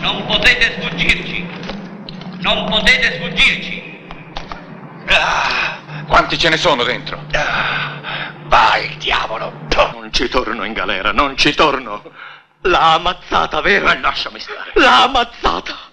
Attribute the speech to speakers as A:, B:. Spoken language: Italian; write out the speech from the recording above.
A: Non potete sfuggirci. Non potete sfuggirci.
B: Quanti ce ne sono dentro?
C: Vai, il diavolo.
D: Non ci torno in galera, non ci torno. L'ha ammazzata, vero?
C: Lasciami stare.
D: L'ha ammazzata.